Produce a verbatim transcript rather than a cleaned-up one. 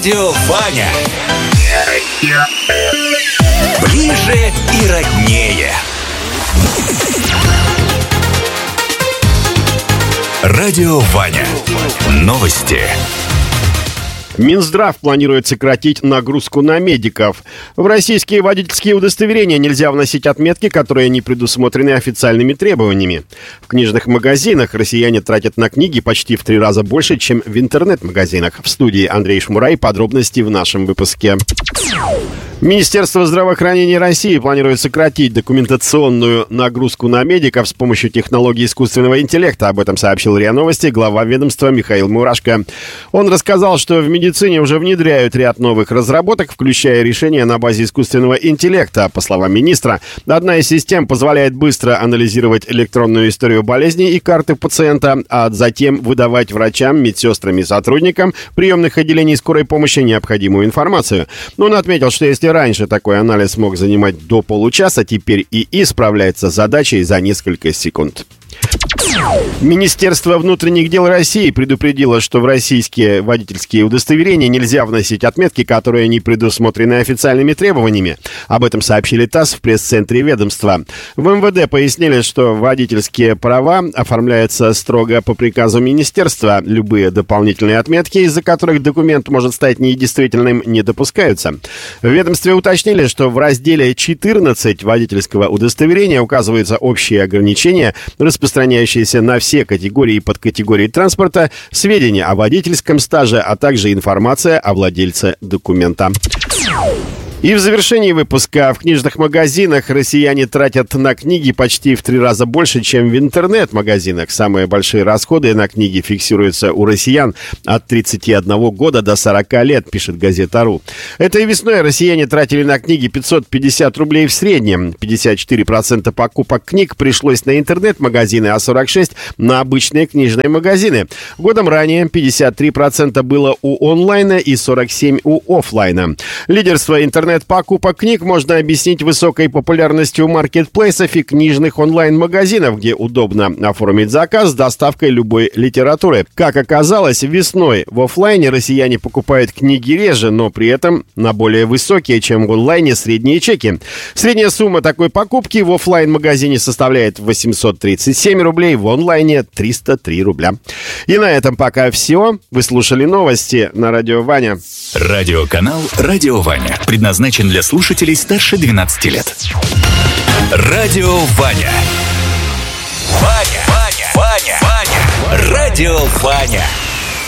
Радио Ваня. Ближе и роднее. Радио Ваня. Новости. Минздрав планирует сократить нагрузку на медиков. В российские водительские удостоверения нельзя вносить отметки, которые не предусмотрены официальными требованиями. В книжных магазинах россияне тратят на книги почти в три раза больше, чем в интернет-магазинах. В студии Андрей Шмурай. Подробности в нашем выпуске. Министерство здравоохранения России планирует сократить документационную нагрузку на медиков с помощью технологий искусственного интеллекта. Об этом сообщил РИА Новости глава ведомства Михаил Мурашко. Он рассказал, что в медицине уже внедряют ряд новых разработок, включая решения на базе искусственного интеллекта. По словам министра, одна из систем позволяет быстро анализировать электронную историю болезни и карты пациента, а затем выдавать врачам, медсестрам и сотрудникам приемных отделений скорой помощи необходимую информацию. Он отметил, что если раньше такой анализ мог занимать до получаса, теперь ИИ справляется с задачей за несколько секунд. Министерство внутренних дел России предупредило, что в российские водительские удостоверения нельзя вносить отметки, которые не предусмотрены официальными требованиями. Об этом сообщили ТАСС в пресс-центре ведомства. В МВД пояснили, что водительские права оформляются строго по приказу министерства. Любые дополнительные отметки, из-за которых документ может стать недействительным, не допускаются. В ведомстве уточнили, что в разделе четырнадцать водительского удостоверения указываются общие ограничения, распространяющиеся на все категории и подкатегории транспорта, сведения о водительском стаже, а также информация о владельце документа. И в завершении выпуска: в книжных магазинах россияне тратят на книги почти в три раза больше, чем в интернет-магазинах. Самые большие расходы на книги фиксируются у россиян от тридцати одного года до сорока лет, пишет Газета.ру. Этой весной россияне тратили на книги пятьсот пятьдесят рублей в среднем. пятьдесят четыре процента покупок книг пришлось на интернет-магазины, а сорок шесть процентов на обычные книжные магазины. Годом ранее пятьдесят три процента было у онлайна и сорок семь процентов у офлайна. Лидерство интернет покупок книг можно объяснить высокой популярностью маркетплейсов и книжных онлайн-магазинов, где удобно оформить заказ с доставкой любой литературы. Как оказалось, весной в офлайне россияне покупают книги реже, но при этом на более высокие, чем в онлайне, средние чеки. Средняя сумма такой покупки в офлайн-магазине составляет восемьсот тридцать семь рублей, в онлайне триста три рубля. И на этом пока все. Вы слушали новости на Радио Ваня. Радиоканал «Радио Ваня» предназначен для слушателей старше двенадцати лет. Радио Ваня. Ваня, Ваня, Ваня, Ваня. Радио Ваня.